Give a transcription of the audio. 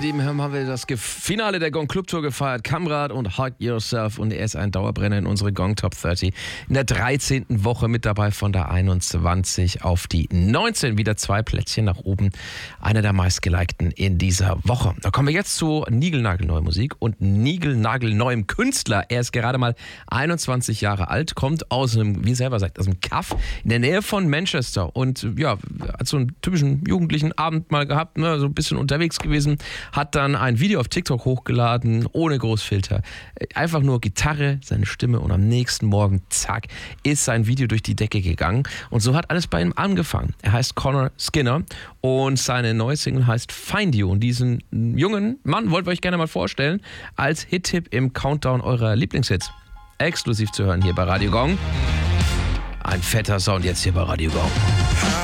7 haben wir das Finale der Gong Club Tour gefeiert. Kamrat und Hug Yourself. Und er ist ein Dauerbrenner in unsere Gong Top 30. In der 13. Woche mit dabei von der 21 auf die 19. Wieder 2 Plätzchen nach oben. Einer der meistgelikten in dieser Woche. Da kommen wir jetzt zu niegelnagelneuer Musik und niegelnagelneuem Künstler. Er ist gerade mal 21 Jahre alt, kommt aus einem, wie er selber sagt, aus einem Kaff in der Nähe von Manchester. Und ja, hat so einen typischen jugendlichen Abend mal gehabt, ne, so ein bisschen unterwegs gewesen. Hat dann ein Video auf TikTok hochgeladen, ohne Großfilter. Einfach nur Gitarre, seine Stimme und am nächsten Morgen, zack, ist sein Video durch die Decke gegangen. Und so hat alles bei ihm angefangen. Er heißt Connor Skinner und seine neue Single heißt Find You. Und diesen jungen Mann wollten wir euch gerne mal vorstellen als Hit-Tipp im Countdown eurer Lieblingshits. Exklusiv zu hören hier bei Radio Gong. Ein fetter Sound jetzt hier bei Radio Gong.